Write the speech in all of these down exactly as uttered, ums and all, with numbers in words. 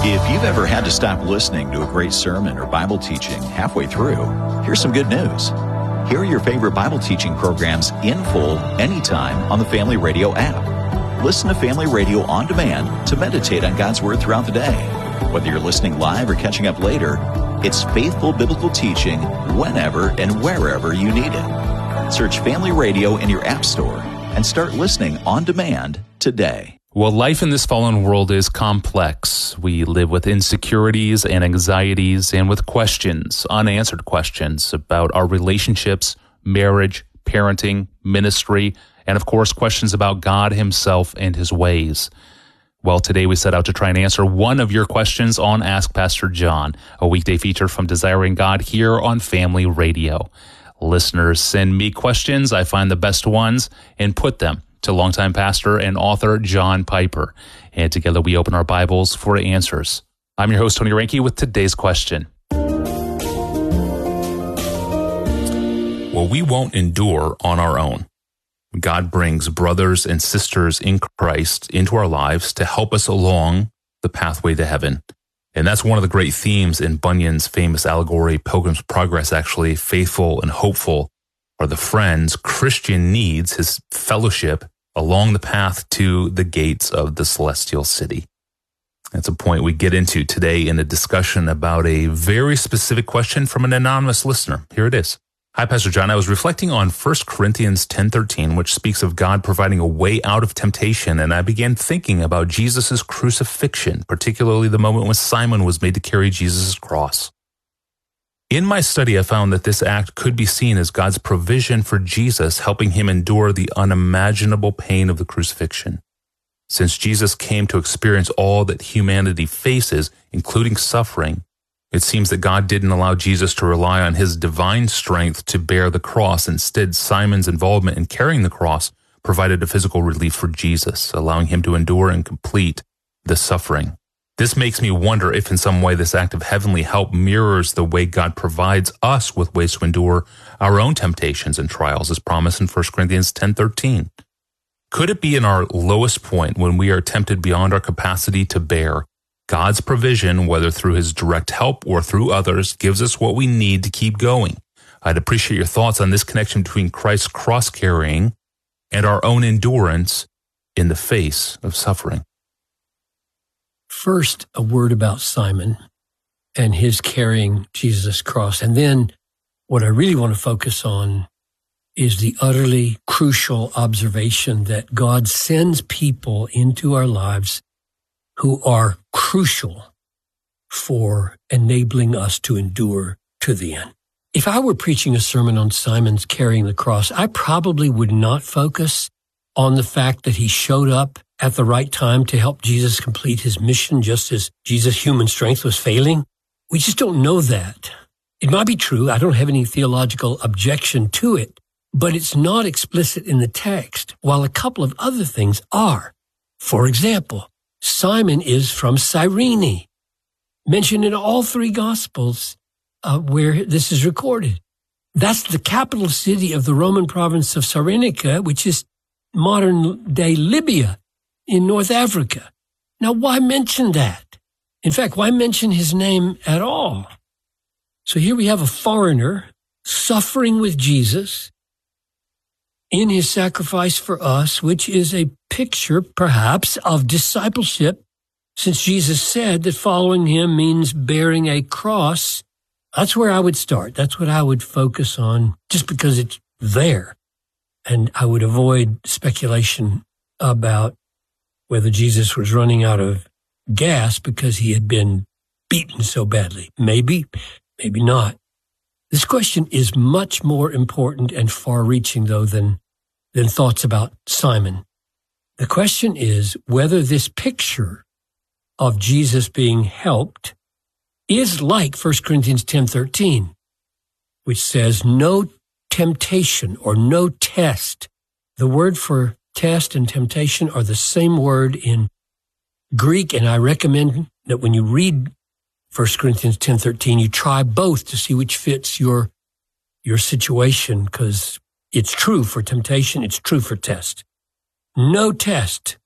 If you've ever had to stop listening to a great sermon or Bible teaching halfway through, here's some good news. Hear your favorite Bible teaching programs in full anytime on the Family Radio app. Listen to Family Radio on demand to meditate on God's Word throughout the day. Whether you're listening live or catching up later, it's faithful biblical teaching whenever and wherever you need it. Search Family Radio in your app store and start listening on demand today. Well, life in this fallen world is complex. We live with insecurities and anxieties and with questions, unanswered questions about our relationships, marriage, parenting, ministry, and of course, questions about God Himself and His ways. Well, today we set out to try and answer one of your questions on Ask Pastor John, a weekday feature from Desiring God here on Family Radio. Listeners send me questions. I find the best ones and put them to longtime pastor and author John Piper. And together we open our Bibles for answers. I'm your host, Tony Reinke, with today's question. Well, we won't endure on our own. God brings brothers and sisters in Christ into our lives to help us along the pathway to heaven. And that's one of the great themes in Bunyan's famous allegory, Pilgrim's Progress, actually. Faithful and hopeful are the friends Christian needs, his fellowship, along the path to the gates of the celestial city. That's a point we get into today in a discussion about a very specific question from an anonymous listener. Here it is. Hi, Pastor John. I was reflecting on First Corinthians ten thirteen, which speaks of God providing a way out of temptation, and I began thinking about Jesus' crucifixion, particularly the moment when Simon was made to carry Jesus' cross. In my study, I found that this act could be seen as God's provision for Jesus, helping him endure the unimaginable pain of the crucifixion. Since Jesus came to experience all that humanity faces, including suffering, it seems that God didn't allow Jesus to rely on his divine strength to bear the cross. Instead, Simon's involvement in carrying the cross provided a physical relief for Jesus, allowing him to endure and complete the suffering. This makes me wonder if in some way this act of heavenly help mirrors the way God provides us with ways to endure our own temptations and trials, as promised in First Corinthians ten thirteen. Could it be in our lowest point, when we are tempted beyond our capacity to bear, God's provision, whether through his direct help or through others, gives us what we need to keep going? I'd appreciate your thoughts on this connection between Christ's cross-carrying and our own endurance in the face of suffering. First, a word about Simon and his carrying Jesus' cross. And then what I really want to focus on is the utterly crucial observation that God sends people into our lives who are crucial for enabling us to endure to the end. If I were preaching a sermon on Simon's carrying the cross, I probably would not focus on the fact that he showed up at the right time to help Jesus complete his mission, just as Jesus' human strength was failing. We just don't know that. It might be true. I don't have any theological objection to it, but it's not explicit in the text, while a couple of other things are. For example, Simon is from Cyrene, mentioned in all three Gospels uh, where this is recorded. That's the capital city of the Roman province of Cyrenaica, which is modern-day Libya in North Africa. Now, why mention that? In fact, why mention his name at all? So here we have a foreigner suffering with Jesus in his sacrifice for us, which is a picture, perhaps, of discipleship, since Jesus said that following him means bearing a cross. That's where I would start. That's what I would focus on, just because it's there. And I would avoid speculation about whether Jesus was running out of gas because he had been beaten so badly. Maybe, maybe not. This question is much more important and far-reaching, though, than, than thoughts about Simon. The question is whether this picture of Jesus being helped is like First Corinthians ten thirteen, which says, no temptation or no test. The word for test and temptation are the same word in Greek, and I recommend that when you read First Corinthians ten thirteen, you try both to see which fits your your situation, because it's true for temptation, it's true for test. No test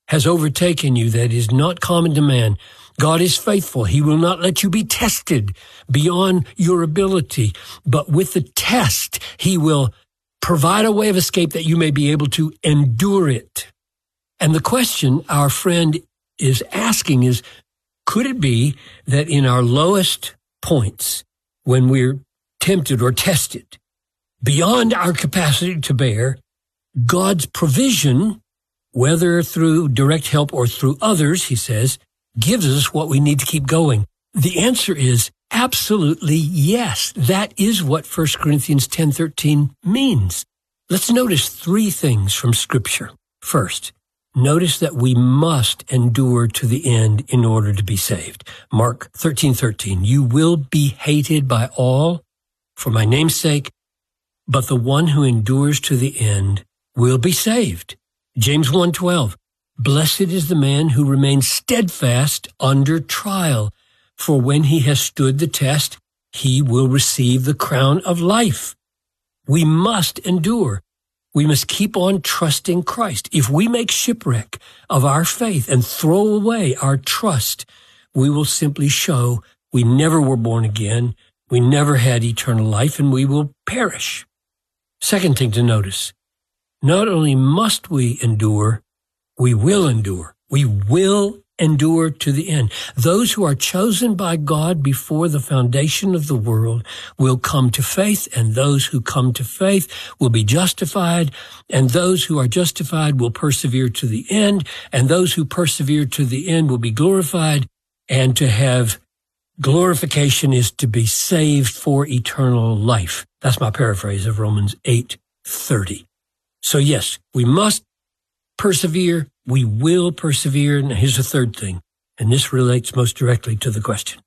has overtaken you that is not common to man. God is faithful. He will not let you be tested beyond your ability. But with the test, he will provide a way of escape that you may be able to endure it. And the question our friend is asking is, could it be that in our lowest points, when we're tempted or tested beyond our capacity to bear, God's provision, whether through direct help or through others, he says, gives us what we need to keep going? The answer is absolutely yes. That is what First Corinthians ten thirteen means. Let's notice three things from Scripture. First, notice that we must endure to the end in order to be saved. Mark thirteen thirteen, you will be hated by all for my name's sake, but the one who endures to the end will be saved. James one twelve, blessed is the man who remains steadfast under trial, for when he has stood the test, he will receive the crown of life. We must endure. We must keep on trusting Christ. If we make shipwreck of our faith and throw away our trust, we will simply show we never were born again, we never had eternal life, and we will perish. Second thing to notice, not only must we endure, we will endure. We will endure to the end. Those who are chosen by God before the foundation of the world will come to faith, and those who come to faith will be justified, and those who are justified will persevere to the end, and those who persevere to the end will be glorified, and to have glorification is to be saved for eternal life. That's my paraphrase of Romans eight thirty. So yes, we must persevere. We will persevere. And here's the third thing, and this relates most directly to the question.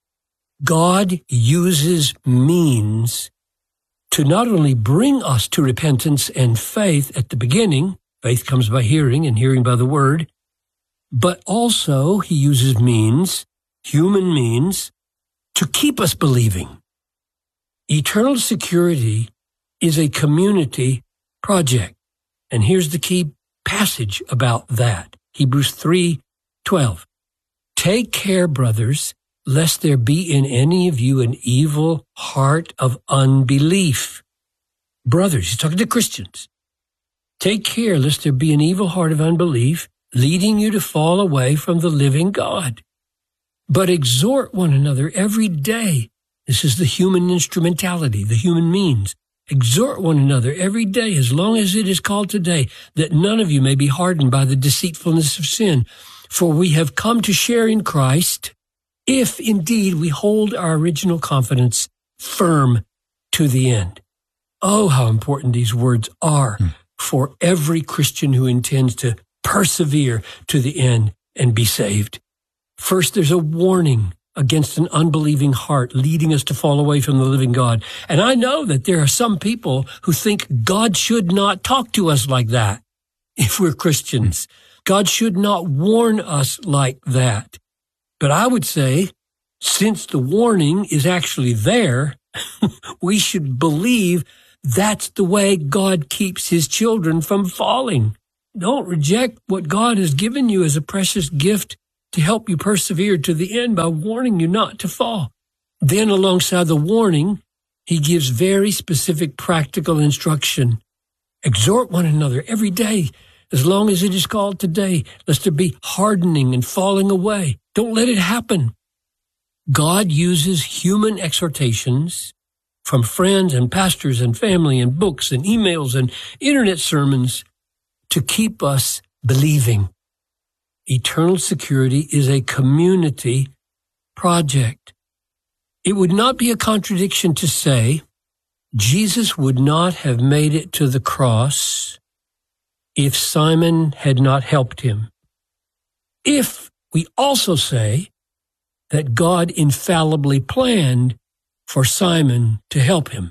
God uses means to not only bring us to repentance and faith at the beginning, faith comes by hearing and hearing by the word, but also he uses means, human means, to keep us believing. Eternal security is a community project. And here's the key passage about that. Hebrews three twelve. Take care, brothers, lest there be in any of you an evil heart of unbelief. Brothers, he's talking to Christians. Take care, lest there be an evil heart of unbelief, leading you to fall away from the living God. But exhort one another every day. This is the human instrumentality, the human means. Exhort one another every day, as long as it is called today, that none of you may be hardened by the deceitfulness of sin. For we have come to share in Christ, if indeed we hold our original confidence firm to the end. Oh, how important these words are hmm. for every Christian who intends to persevere to the end and be saved. First, there's a warning against an unbelieving heart, leading us to fall away from the living God. And I know that there are some people who think God should not talk to us like that if we're Christians. God should not warn us like that. But I would say, since the warning is actually there, we should believe that's the way God keeps his children from falling. Don't reject what God has given you as a precious gift to help you persevere to the end by warning you not to fall. Then alongside the warning, he gives very specific practical instruction. Exhort one another every day, as long as it is called today, lest there be hardening and falling away. Don't let it happen. God uses human exhortations from friends and pastors and family and books and emails and internet sermons to keep us believing. Eternal security is a community project. It would not be a contradiction to say Jesus would not have made it to the cross if Simon had not helped him. If we also say that God infallibly planned for Simon to help him.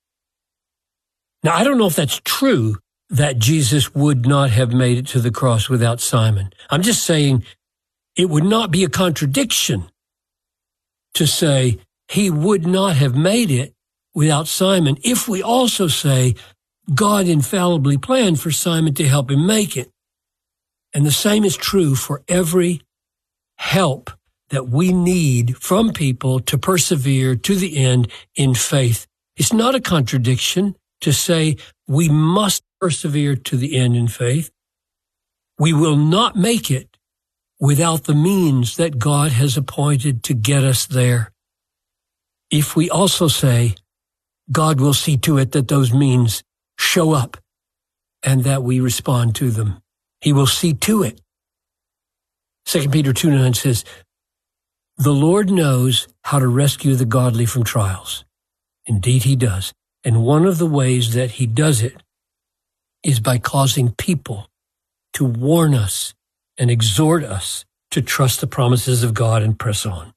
Now, I don't know if that's true, that Jesus would not have made it to the cross without Simon. I'm just saying it would not be a contradiction to say he would not have made it without Simon if we also say God infallibly planned for Simon to help him make it. And the same is true for every help that we need from people to persevere to the end in faith. It's not a contradiction to say we must persevere to the end in faith. We will not make it without the means that God has appointed to get us there. If we also say, God will see to it that those means show up and that we respond to them. He will see to it. Second Peter two nine says, the Lord knows how to rescue the godly from trials. Indeed, he does. And one of the ways that he does it is by causing people to warn us and exhort us to trust the promises of God and press on.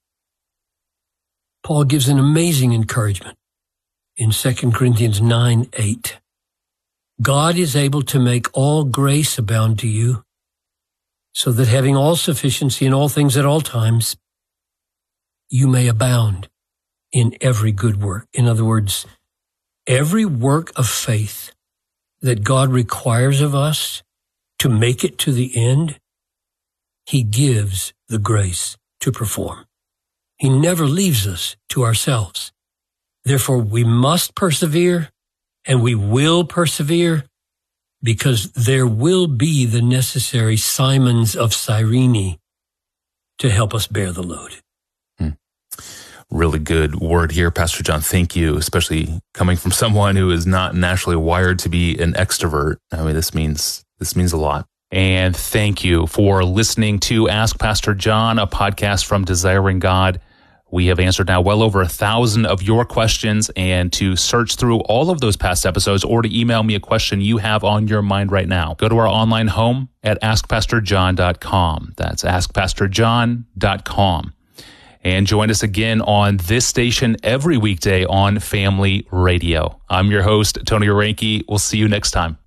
Paul gives an amazing encouragement in Second Corinthians nine eight. God is able to make all grace abound to you, so that having all sufficiency in all things at all times, you may abound in every good work. In other words, every work of faith that God requires of us to make it to the end, he gives the grace to perform. He never leaves us to ourselves. Therefore, we must persevere, and we will persevere, because there will be the necessary Simons of Cyrene to help us bear the load. Hmm. Really good word here, Pastor John. Thank you, especially coming from someone who is not naturally wired to be an extrovert. I mean, this means this means a lot. And thank you for listening to Ask Pastor John, a podcast from Desiring God. We have answered now well over a thousand of your questions, and to search through all of those past episodes or to email me a question you have on your mind right now, go to our online home at ask pastor john dot com. That's ask pastor john dot com. And join us again on this station every weekday on Family Radio. I'm your host, Tony Orenke. We'll see you next time.